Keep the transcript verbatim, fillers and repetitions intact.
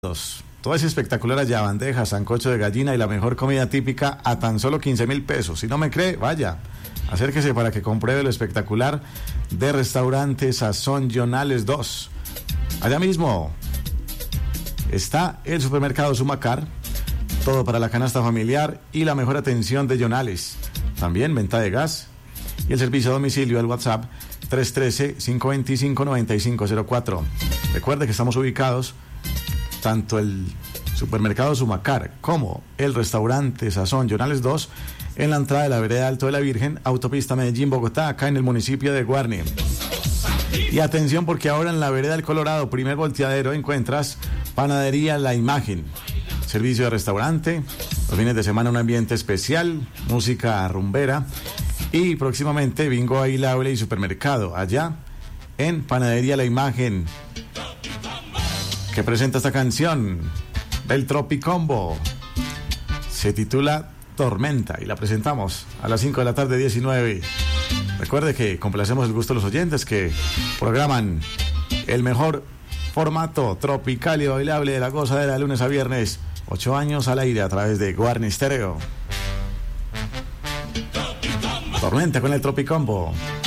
Todo es espectacular allá, bandejas, sancocho de gallina y la mejor comida típica a tan solo quince mil pesos. Si no me cree, vaya, acérquese para que compruebe lo espectacular de Restaurante Sazón Yonales dos. Allá mismo está el supermercado Sumacar, todo para la canasta familiar y la mejor atención de Yonales. También venta de gas y el servicio a domicilio al WhatsApp tres uno tres, cinco dos cinco, nueve cinco cero cuatro. Recuerde que estamos ubicados tanto el supermercado Sumacar como el restaurante Sazón Yonales dos en la entrada de la vereda Alto de la Virgen, autopista Medellín-Bogotá, acá en el municipio de Guarne. Y atención, porque ahora en la vereda del Colorado, primer volteadero, encuentras Panadería La Imagen, servicio de restaurante, los fines de semana un ambiente especial, música rumbera y próximamente bingo bailable y supermercado allá en Panadería La Imagen, que presenta esta canción del Tropicombo. Se titula Tormenta y la presentamos a las cinco de la tarde, diecinueve. Recuerde que complacemos el gusto de los oyentes que programan el mejor formato tropical y bailable de la gozadera de lunes a viernes, ocho años al aire a través de Guarne Stereo. Tormenta con el Tropicombo.